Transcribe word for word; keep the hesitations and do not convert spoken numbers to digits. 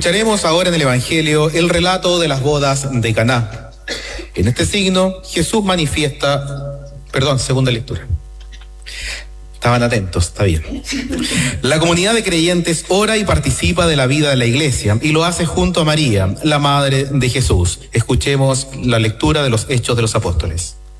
Escucharemos ahora en el Evangelio el relato de las bodas de Caná. En este signo, Jesús manifiesta, perdón, segunda lectura. Estaban atentos, está bien. La comunidad de creyentes ora y participa de la vida de la iglesia y lo hace junto a María, la madre de Jesús. Escuchemos la lectura de los Hechos de los Apóstoles.